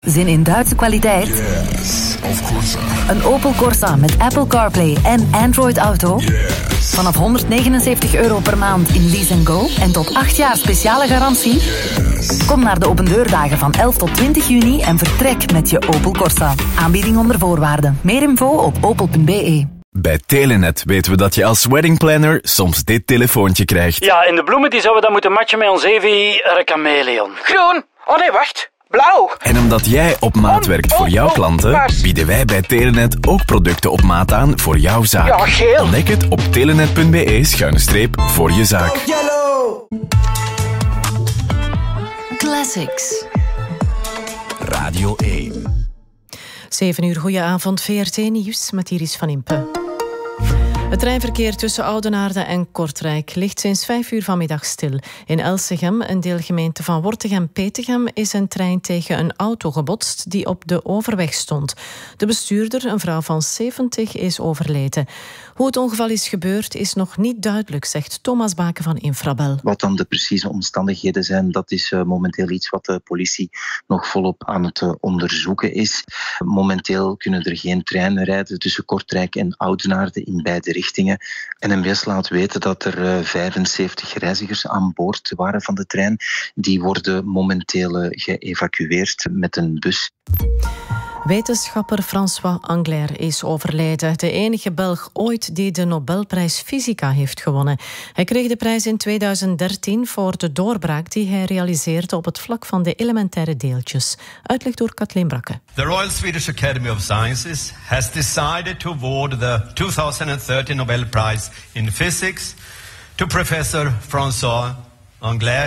Zin in Duitse kwaliteit? Yes, of course. Een Opel Corsa met Apple CarPlay en Android Auto? Yes. Vanaf €179 per maand in Lease & Go en tot 8 jaar speciale garantie? Yes. Kom naar de opendeurdagen van 11 tot 20 juni en vertrek met je Opel Corsa. Aanbieding onder voorwaarden. Meer info op opel.be. Bij Telenet weten we dat je als weddingplanner soms dit telefoontje krijgt. Ja, en de bloemen die zouden we dan moeten matchen met ons Evi chameleon. Groen. Oh nee, wacht. Blauw. En omdat jij op maat werkt voor jouw klanten, bieden wij bij Telenet ook producten op maat aan voor jouw zaak. Ja, geel. Ontdek het op telenet.be/voor je zaak. Yellow. Classics. Radio 1. 7 uur, goedenavond, VRT Nieuws met Iris van Impe. Het treinverkeer tussen Oudenaarde en Kortrijk ligt sinds 5 uur vanmiddag stil. In Elsegem, een deelgemeente van Wortegem-Petegem, is een trein tegen een auto gebotst die op de overweg stond. De bestuurder, een vrouw van 70, is overleden. Hoe het ongeval is gebeurd is nog niet duidelijk, zegt Thomas Baken van Infrabel. Wat dan de precieze omstandigheden zijn, dat is momenteel iets wat de politie nog volop aan het onderzoeken is. Momenteel kunnen er geen treinen rijden tussen Kortrijk en Oudenaarde in beide richtingen. NMBS laat weten dat er 75 reizigers aan boord waren van de trein. Die worden momenteel geëvacueerd met een bus. Wetenschapper François Englert is overleden. De enige Belg ooit die de Nobelprijs Fysica heeft gewonnen. Hij kreeg de prijs in 2013 voor de doorbraak die hij realiseerde op het vlak van de elementaire deeltjes. Uitleg door Kathleen Brakke. The Royal Swedish Academy of Sciences has decided to award the 2013 Nobel Prize in Physics to Professor François Englert.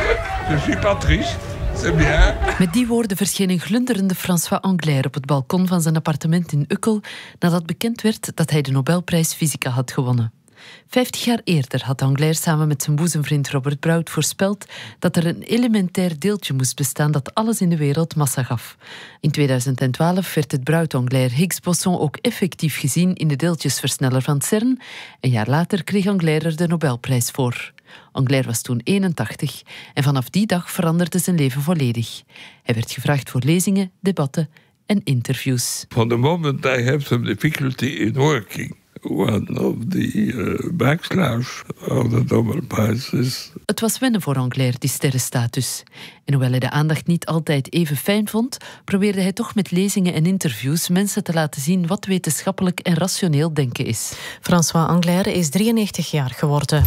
Je suis pas trieste. C'est bien. Met die woorden verscheen een glunderende François Englert op het balkon van zijn appartement in Ukkel nadat bekend werd dat hij de Nobelprijs Fysica had gewonnen. 50 jaar eerder had Englert samen met zijn boezemvriend Robert Brout voorspeld dat er een elementair deeltje moest bestaan dat alles in de wereld massa gaf. In 2012 werd het Brout-Englert-Higgs-boson ook effectief gezien in de deeltjesversneller van CERN. Een jaar later kreeg Englert er de Nobelprijs voor. Englert was toen 81 en vanaf die dag veranderde zijn leven volledig. Hij werd gevraagd voor lezingen, debatten en interviews. From the moment I have some difficulty in working, one of the backslash of the Nobel Prize is... Het was wennen voor Englert, die sterrenstatus. En hoewel hij de aandacht niet altijd even fijn vond, probeerde hij toch met lezingen en interviews mensen te laten zien wat wetenschappelijk en rationeel denken is. François Englert is 93 jaar geworden.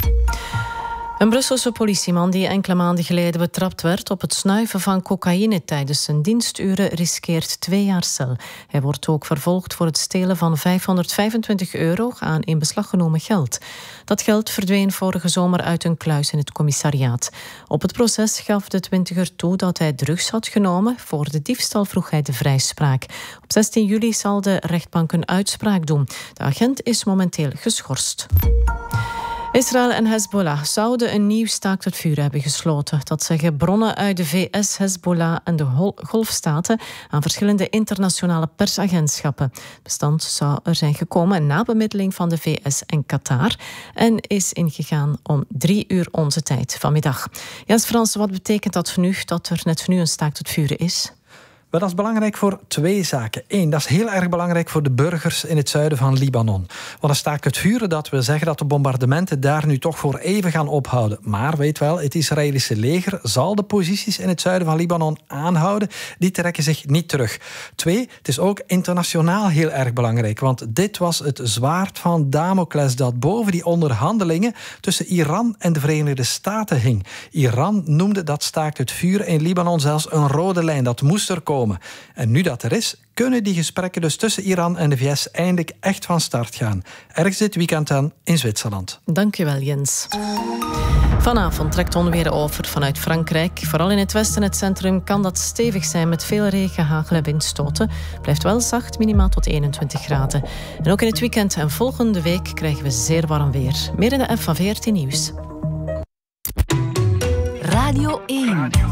Een Brusselse politieman die enkele maanden geleden betrapt werd op het snuiven van cocaïne tijdens zijn diensturen riskeert 2 jaar cel. Hij wordt ook vervolgd voor het stelen van €525 aan in beslag genomen geld. Dat geld verdween vorige zomer uit een kluis in het commissariaat. Op het proces gaf de 20er toe dat hij drugs had genomen. Voor de diefstal vroeg hij de vrijspraak. Op 16 juli zal de rechtbank een uitspraak doen. De agent is momenteel geschorst. Israël en Hezbollah zouden een nieuw staakt het vuur hebben gesloten. Dat zeggen bronnen uit de VS, Hezbollah en de Golfstaten aan verschillende internationale persagentschappen. Het bestand zou er zijn gekomen na bemiddeling van de VS en Qatar en is ingegaan om 3 uur onze tijd vanmiddag. Jens Frans, wat betekent dat nu dat er net nu een staakt het vuren is? Maar dat is belangrijk voor 2 zaken. 1, dat is heel erg belangrijk voor de burgers in het zuiden van Libanon. Want een staakt het vuren, dat wil zeggen dat de bombardementen daar nu toch voor even gaan ophouden. Maar weet wel, het Israëlische leger zal de posities in het zuiden van Libanon aanhouden. Die trekken zich niet terug. 2, het is ook internationaal heel erg belangrijk. Want dit was het zwaard van Damocles dat boven die onderhandelingen tussen Iran en de Verenigde Staten hing. Iran noemde dat staakt het vuren in Libanon zelfs een rode lijn. Dat moest er komen. En nu dat er is, kunnen die gesprekken dus tussen Iran en de VS eindelijk echt van start gaan. Ergens dit weekend dan in Zwitserland. Dankjewel, Jens. Vanavond trekt onweer over vanuit Frankrijk. Vooral in het westen en het centrum kan dat stevig zijn met veel regen, hagel en windstoten. Blijft wel zacht, minimaal tot 21 graden. En ook in het weekend en volgende week krijgen we zeer warm weer. Meer in de app van VRT Nieuws. Radio 1.